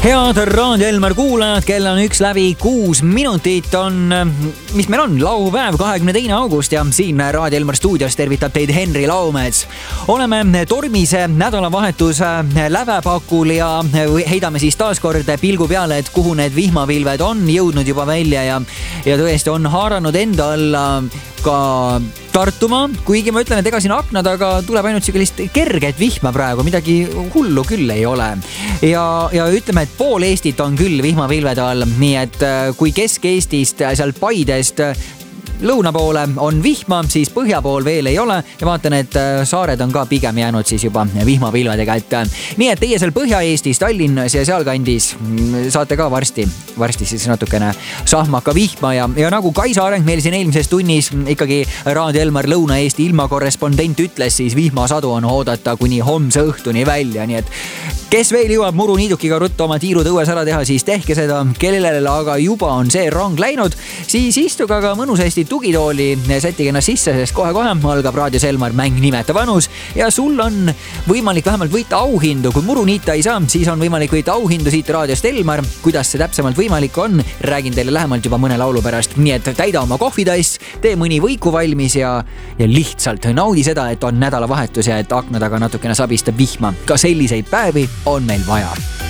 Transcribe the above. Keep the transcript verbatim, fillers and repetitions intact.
Head Raadio Elmar kuulajad, kell on üks läbi kuus minutit on, mis meil on, laupäev, kahekümne teine august ja siin Raadio Elmar stuudios tervitab teid Henri Laumets. Oleme tormise nädalavahetuse lävepakul ja heidame siis taas kord pilgu peale, et kuhu need vihmapilved on jõudnud juba välja ja, ja tõesti on haaranud enda alla ka Tartumaa, kuigi ma ütlen, et ega siin akna taga tuleb ainult sellist kerget vihma praegu, midagi hullu küll ei ole. Ja, ja ütleme, et pool Eestit on küll vihmapilvede all, nii et kui Kesk-Eestist, seal Paidest lõuna poole on vihma, siis põhja pool veel ei ole ja vaatan, et saared on ka pigem jäänud siis juba vihmapilvedega, et nii, et teie seal Põhja-Eestis, Tallinnas ja sealkandis saate ka varsti, varsti siis natukene sahmaka vihma ja, ja nagu Kaisa Areng meil siin eelmises tunnis ikkagi Raadio Elmar Lõuna-Eesti ilmakorrespondent ütles, siis vihmasadu on oodata kuni homse õhtuni välja, nii et kes veel jõuab muruniidukiga ruttu oma tiirud õues ära teha, siis tehke seda, kellele aga juba on see rong läinud, siis istuge aga mõnusasti tugitooli, sättige ennast sisse, sest kohe-kohe algab Raadios Elmar mäng Nimeta vanus ja sul on võimalik vähemalt võita auhindu. Kui muruniita ei saa, siis on võimalik võita auhindu siit Raadiost Elmar. Kuidas see täpsemalt võimalik on, räägin teile lähemalt juba mõne laulu pärast. Nii et täida oma kohvitass, tee mõni võiku valmis ja, ja lihtsalt naudi seda, et on nädalavahetus ja et akna taga natukene sabistab vihma. Ka selliseid päevi on meil vaja.